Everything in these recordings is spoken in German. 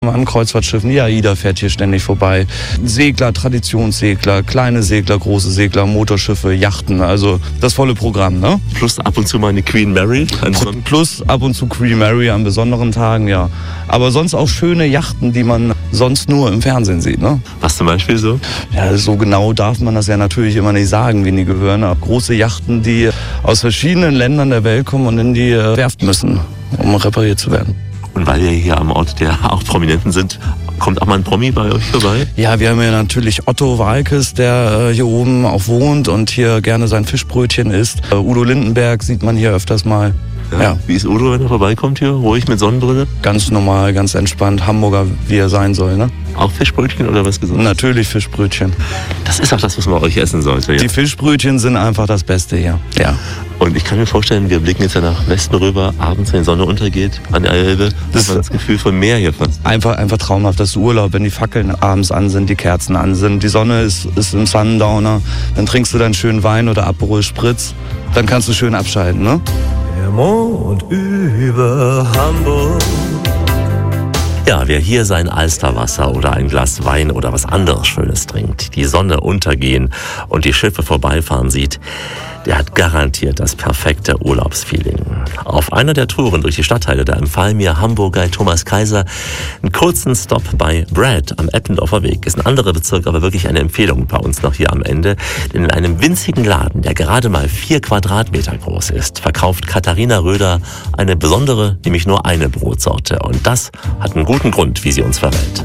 an Kreuzfahrtschiffen. Die AIDA fährt hier ständig vorbei. Segler, Traditionssegler, kleine Segler, große Segler, Motorschiffe, Yachten. Also das volle Programm, ne? Plus ab und zu mal eine Queen Mary. Plus ab und zu Queen Mary an besonderen Tagen, ja. Aber sonst auch schöne Yachten, die man sonst nur im Fernsehen sieht, ne? Was zum Beispiel so? Ja, so genau darf man das ja natürlich immer nicht sagen, wen die gehören. Aber große Yachten, die aus verschiedenen Ländern der Welt kommen und in die Werft müssen, um repariert zu werden. Und weil wir hier am Ort der auch Prominenten sind, kommt auch mal ein Promi bei euch vorbei? Ja, wir haben ja natürlich Otto Waalkes, der hier oben auch wohnt und hier gerne sein Fischbrötchen isst. Udo Lindenberg sieht man hier öfters mal. Ja. Wie ist Udo, wenn er vorbeikommt hier? Ruhig mit Sonnenbrille? Ganz normal, ganz entspannt. Hamburger, wie er sein soll, ne? Auch Fischbrötchen oder was gesagt? Natürlich Fischbrötchen. Das ist auch das, was man bei euch essen sollte. Ja? Die Fischbrötchen sind einfach das Beste hier. Ja. Und ich kann mir vorstellen, wir blicken jetzt ja nach Westen rüber, abends, wenn die Sonne untergeht, an der Elbe. Das ist das Gefühl von Meer hier fast. Einfach traumhaft. Das ist Urlaub, wenn die Fackeln abends an sind, die Kerzen an sind. Die Sonne ist im Sundowner. Dann trinkst du deinen schönen Wein oder Aperol Spritz. Dann kannst du schön abschalten, ne? Der Mond über Hamburg. Ja, wer hier sein Alsterwasser oder ein Glas Wein oder was anderes Schönes trinkt, die Sonne untergehen und die Schiffe vorbeifahren sieht, der hat garantiert das perfekte Urlaubsfeeling. Auf einer der Touren durch die Stadtteile, da empfahl mir Hamburg-Guide Thomas Kaiser einen kurzen Stop bei Brad am Eppendorfer Weg. Ist ein anderer Bezirk, aber wirklich eine Empfehlung bei uns noch hier am Ende. Denn in einem winzigen Laden, der gerade mal 4 Quadratmeter groß ist, verkauft Katharina Röder eine besondere, nämlich nur eine Brotsorte. Und das hat einen guten Grund, wie sie uns verrät.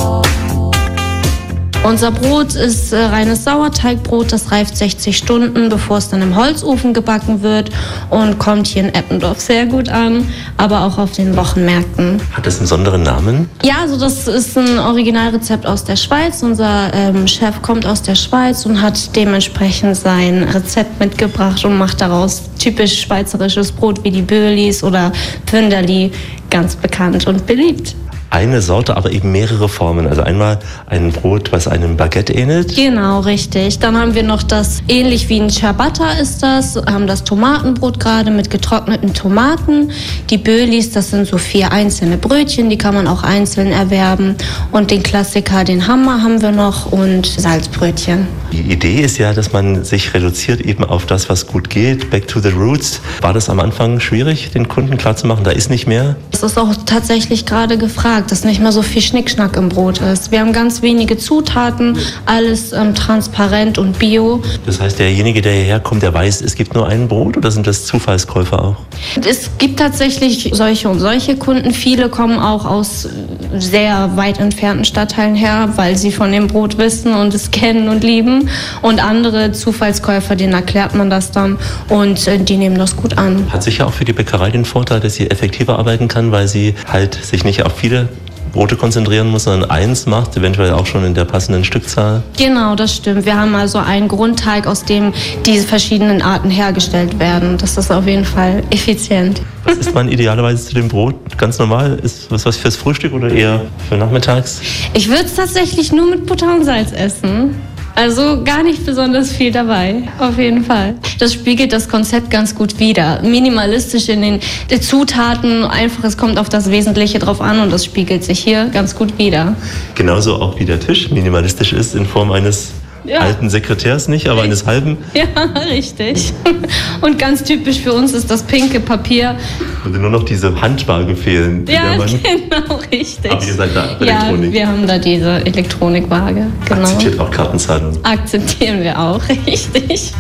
Unser Brot ist reines Sauerteigbrot, das reift 60 Stunden, bevor es dann im Holzofen gebacken wird und kommt hier in Eppendorf sehr gut an, aber auch auf den Wochenmärkten. Hat das einen besonderen Namen? Ja, also das ist ein Originalrezept aus der Schweiz. Unser Chef kommt aus der Schweiz und hat dementsprechend sein Rezept mitgebracht und macht daraus typisch schweizerisches Brot wie die Böhlis oder Pfünderli, ganz bekannt und beliebt. Eine Sorte, aber eben mehrere Formen. Also einmal ein Brot, was einem Baguette ähnelt. Genau, richtig. Dann haben wir noch das, ähnlich wie ein Ciabatta ist das, haben das Tomatenbrot gerade mit getrockneten Tomaten. Die Böhlis, das sind so 4 einzelne Brötchen, die kann man auch einzeln erwerben. Und den Klassiker, den Hammer haben wir noch und Salzbrötchen. Die Idee ist ja, dass man sich reduziert eben auf das, was gut geht. Back to the roots. War das am Anfang schwierig, den Kunden klarzumachen, da ist nicht mehr? Das ist auch tatsächlich gerade gefragt, dass nicht mehr so viel Schnickschnack im Brot ist. Wir haben ganz wenige Zutaten, alles transparent und bio. Das heißt, derjenige, der hierher kommt, der weiß, es gibt nur ein Brot, oder sind das Zufallskäufer auch? Es gibt tatsächlich solche und solche Kunden. Viele kommen auch aus sehr weit entfernten Stadtteilen her, weil sie von dem Brot wissen und es kennen und lieben. Und andere Zufallskäufer, denen erklärt man das dann und die nehmen das gut an. Hat sicher auch für die Bäckerei den Vorteil, dass sie effektiver arbeiten kann, weil sie halt sich nicht auf viele Brote konzentrieren muss, sondern eins macht, eventuell auch schon in der passenden Stückzahl? Genau, das stimmt. Wir haben also einen Grundteig, aus dem diese verschiedenen Arten hergestellt werden. Das ist auf jeden Fall effizient. Was isst man idealerweise zu dem Brot? Ganz normal? Ist was fürs Frühstück oder eher für nachmittags? Ich würde es tatsächlich nur mit Butter und Salz essen. Also gar nicht besonders viel dabei, auf jeden Fall. Das spiegelt das Konzept ganz gut wider. Minimalistisch in den Zutaten, einfach es kommt auf das Wesentliche drauf an und das spiegelt sich hier ganz gut wider. Genauso auch wie der Tisch minimalistisch ist in Form eines alten Sekretärs, nicht, aber eines halben. Ja, richtig. Und ganz typisch für uns ist das pinke Papier. Würde nur noch diese Handwaage fehlen. Ja, genau, richtig. Aber ihr seid da Elektronik. Ja, wir haben da diese Elektronikwaage. Genau. Akzeptiert auch Kartenzahlung. Akzeptieren wir auch, richtig.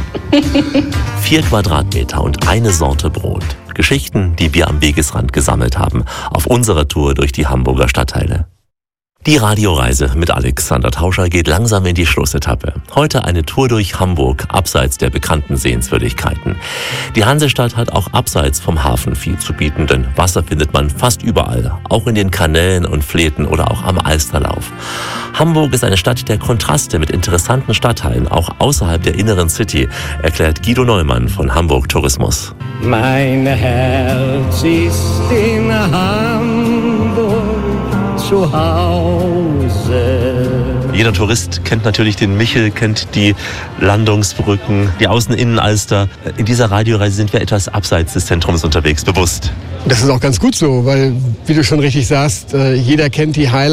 4 Quadratmeter und eine Sorte Brot. Geschichten, die wir am Wegesrand gesammelt haben, auf unserer Tour durch die Hamburger Stadtteile. Die Radioreise mit Alexander Tauscher geht langsam in die Schlussetappe. Heute eine Tour durch Hamburg, abseits der bekannten Sehenswürdigkeiten. Die Hansestadt hat auch abseits vom Hafen viel zu bieten, denn Wasser findet man fast überall, auch in den Kanälen und Fleten oder auch am Alsterlauf. Hamburg ist eine Stadt der Kontraste mit interessanten Stadtteilen, auch außerhalb der inneren City, erklärt Guido Neumann von Hamburg Tourismus. Mein Herz ist in Hamburg zu Hause. Jeder Tourist kennt natürlich den Michel, kennt die Landungsbrücken, die Außen-Innen-Alster. In dieser Radioreise sind wir etwas abseits des Zentrums unterwegs, bewusst. Das ist auch ganz gut so, weil, wie du schon richtig sagst, jeder kennt die Highlights.